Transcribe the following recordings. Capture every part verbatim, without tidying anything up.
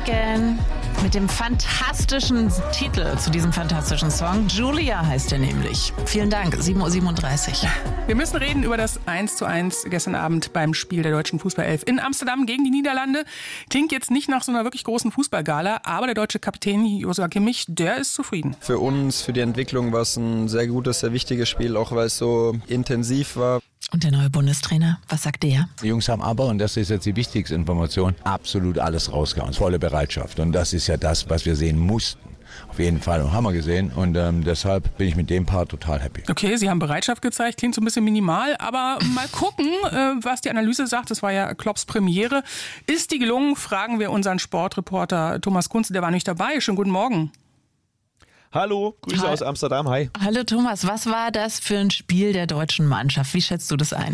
Again mit dem fantastischen Titel zu diesem fantastischen Song. Julia heißt er nämlich. Vielen Dank, sieben Uhr siebenunddreißig. Wir müssen reden über das eins zu eins gestern Abend beim Spiel der deutschen Fußballelf in Amsterdam gegen die Niederlande. Klingt jetzt nicht nach so einer wirklich großen Fußballgala, aber der deutsche Kapitän Joshua Kimmich, der ist zufrieden. Für uns, für die Entwicklung war es ein sehr gutes, sehr wichtiges Spiel, auch weil es so intensiv war. Und der neue Bundestrainer, was sagt der? Die Jungs haben aber, und das ist jetzt die wichtigste Information, absolut alles rausgehauen. Volle Bereitschaft. Und das ist ja das, was wir sehen mussten. Auf jeden Fall, haben wir gesehen. Und ähm, deshalb bin ich mit dem Part total happy. Okay, Sie haben Bereitschaft gezeigt, klingt so ein bisschen minimal. Aber mal gucken, äh, was die Analyse sagt. Das war ja Klopps Premiere. Ist die gelungen? Fragen wir unseren Sportreporter Thomas Kunze. Der war nicht dabei. Schönen guten Morgen. Hallo, Grüße Hi. aus Amsterdam, hi. Hallo Thomas, was war das für ein Spiel der deutschen Mannschaft? Wie schätzt du das ein?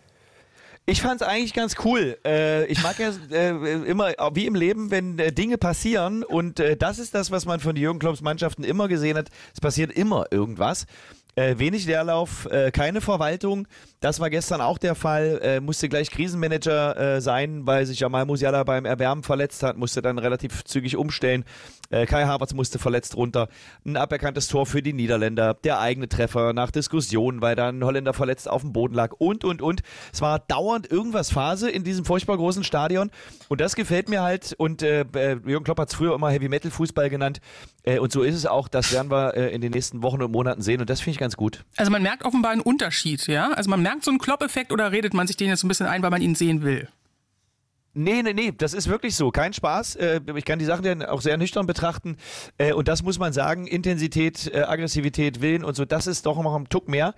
Ich fand es eigentlich ganz cool. Äh, ich mag ja äh, immer, wie im Leben, wenn äh, Dinge passieren und äh, das ist das, was man von den Jürgen Klopps Mannschaften immer gesehen hat. Es passiert immer irgendwas. Äh, wenig Leerlauf, äh, keine Verwaltung. Das war gestern auch der Fall. Äh, musste gleich Krisenmanager äh, sein, weil sich Jamal Musiala beim Erwärmen verletzt hat, musste dann relativ zügig umstellen. Äh, Kai Havertz musste verletzt runter. Ein aberkanntes Tor für die Niederländer. Der eigene Treffer nach Diskussion, weil dann ein Holländer verletzt auf dem Boden lag und, und, und. Es war dauernd irgendwas Phase in diesem furchtbar großen Stadion. Und das gefällt mir halt. Und äh, Jürgen Klopp hat es früher immer Heavy-Metal-Fußball genannt. Äh, und so ist es auch. Das werden wir äh, in den nächsten Wochen und Monaten sehen. Und das finde ich ganz gut. Also man merkt offenbar einen Unterschied, ja? Also man merkt so einen Klopp-Effekt oder redet man sich den jetzt so ein bisschen ein, weil man ihn sehen will? Nee, nee, nee, das ist wirklich so. Kein Spaß. Ich kann die Sachen dann auch sehr nüchtern betrachten. Und das muss man sagen, Intensität, Aggressivität, Willen und so, das ist doch noch ein Tuck mehr.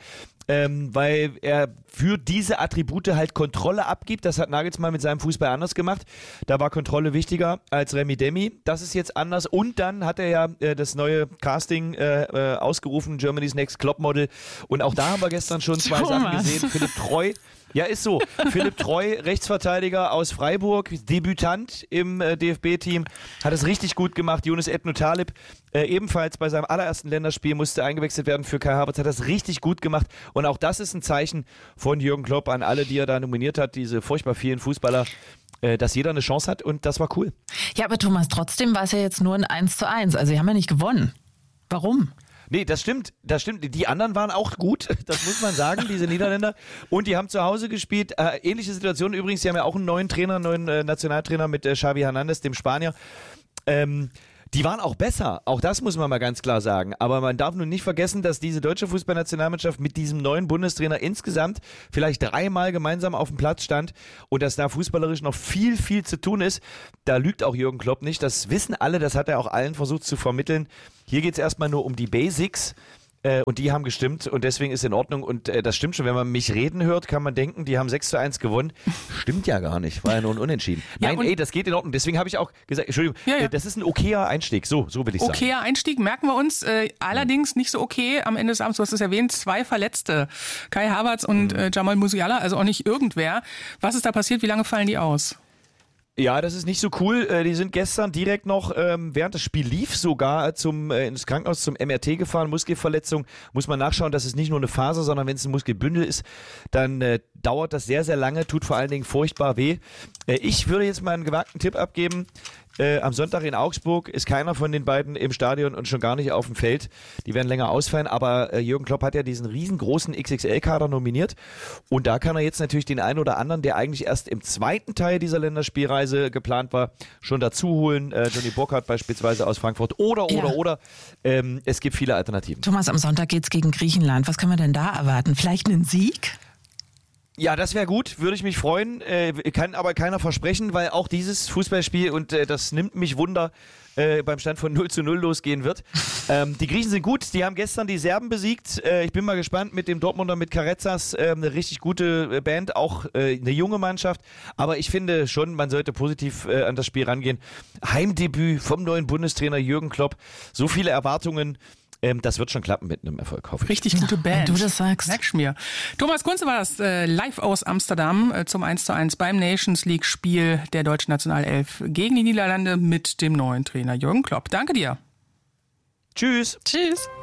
Weil er für diese Attribute halt Kontrolle abgibt. Das hat Nagelsmann mit seinem Fußball anders gemacht. Da war Kontrolle wichtiger als Remi Demi. Das ist jetzt anders. Und dann hat er ja das neue Casting ausgerufen, Germany's Next Klopp Model. Und auch da haben wir gestern schon zwei Thomas. Sachen gesehen. Philipp Treu. Ja, ist so. Philipp Treu, Rechtsverteidiger aus Freiburg, Debütant im äh, D F B-Team, hat es richtig gut gemacht. Yunus Ebnu Talib, äh, ebenfalls bei seinem allerersten Länderspiel, musste eingewechselt werden für Kai Havertz, hat das richtig gut gemacht. Und auch das ist ein Zeichen von Jürgen Klopp an alle, die er da nominiert hat, diese furchtbar vielen Fußballer, äh, dass jeder eine Chance hat und das war cool. Ja, aber Thomas, trotzdem war es ja jetzt nur ein eins zu eins. Also sie haben ja nicht gewonnen. Warum? Nee, das stimmt, das stimmt. Die anderen waren auch gut, das muss man sagen, diese Niederländer. Und die haben zu Hause gespielt. Äh, ähnliche Situation übrigens, die haben ja auch einen neuen Trainer, einen neuen äh, Nationaltrainer mit äh, Xavi Hernandez, dem Spanier. Ähm, die waren auch besser, auch das muss man mal ganz klar sagen. Aber man darf nun nicht vergessen, dass diese deutsche Fußballnationalmannschaft mit diesem neuen Bundestrainer insgesamt vielleicht dreimal gemeinsam auf dem Platz stand und dass da fußballerisch noch viel, viel zu tun ist. Da lügt auch Jürgen Klopp nicht, das wissen alle, das hat er auch allen versucht zu vermitteln. Hier geht es erstmal nur um die Basics. Äh, und die haben gestimmt und deswegen ist in Ordnung und äh, das stimmt schon, wenn man mich reden hört, kann man denken, die haben sechs zu eins gewonnen. Stimmt ja gar nicht, war ja nur ein Unentschieden. Ja, Nein, ey, das geht in Ordnung, deswegen habe ich auch gesagt, Entschuldigung, Ja, ja. äh, das ist ein okayer Einstieg, so, so will ich sagen. Okayer Einstieg, merken wir uns. Äh, allerdings nicht so okay am Ende des Abends, du hast es erwähnt, zwei Verletzte. Kai Havertz und äh, Jamal Musiala, also auch nicht irgendwer. Was ist da passiert, wie lange fallen die aus? Ja, das ist nicht so cool. Äh, die sind gestern direkt noch, ähm, während das Spiel lief, sogar zum, äh, ins Krankenhaus zum M R T gefahren. Muskelverletzung. Muss man nachschauen, dass es nicht nur eine Faser, sondern wenn es ein Muskelbündel ist, dann äh, dauert das sehr, sehr lange, tut vor allen Dingen furchtbar weh. Äh, ich würde jetzt mal einen gewagten Tipp abgeben. Äh, am Sonntag in Augsburg ist keiner von den beiden im Stadion und schon gar nicht auf dem Feld. Die werden länger ausfallen, aber äh, Jürgen Klopp hat ja diesen riesengroßen X X L-Kader nominiert und da kann er jetzt natürlich den einen oder anderen, der eigentlich erst im zweiten Teil dieser Länderspielreise geplant war, schon dazu holen. Äh, Johnny Burkhardt beispielsweise aus Frankfurt oder, oder, Ja. oder. Ähm, es gibt viele Alternativen. Thomas, am Sonntag geht's gegen Griechenland. Was können wir denn da erwarten? Vielleicht einen Sieg? Ja, das wäre gut, würde ich mich freuen, äh, kann aber keiner versprechen, weil auch dieses Fußballspiel, und äh, das nimmt mich Wunder, äh, beim Stand von null zu null losgehen wird. Ähm, die Griechen sind gut, die haben gestern die Serben besiegt. Äh, ich bin mal gespannt mit dem Dortmunder, mit Carezas, äh, eine richtig gute Band, auch äh, eine junge Mannschaft. Aber ich finde schon, man sollte positiv äh, an das Spiel rangehen. Heimdebüt vom neuen Bundestrainer Jürgen Klopp, so viele Erwartungen. Ähm, das wird schon klappen mit einem Erfolg, hoffe ich. Richtig gute Ja, Band. wenn du das sagst. Merkst mir. Thomas Kunze war das äh, live aus Amsterdam äh, zum eins zu eins beim Nations League Spiel der deutschen Nationalelf gegen die Niederlande mit dem neuen Trainer Jürgen Klopp. Danke dir. Tschüss. Tschüss.